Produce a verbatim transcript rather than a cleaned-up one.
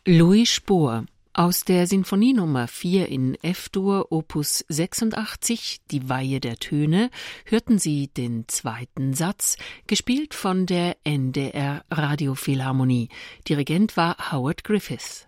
Louis Spohr aus der Sinfonienummer vier in F-Dur, Opus sechsundachtzig, Die Weihe der Töne, hörten Sie den zweiten Satz, gespielt von der N D R Radiophilharmonie. Dirigent war Howard Griffiths.